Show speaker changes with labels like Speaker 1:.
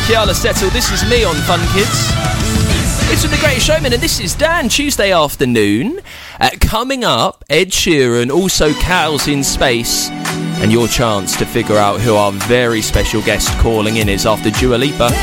Speaker 1: Kiala Settle. This is me on Fun Kids. It's from The Greatest Showman, and this is Dan, Tuesday afternoon. Coming up, Ed Sheeran, also Cows in Space, and your chance to figure out who our very special guest calling in is after Dua Lipa.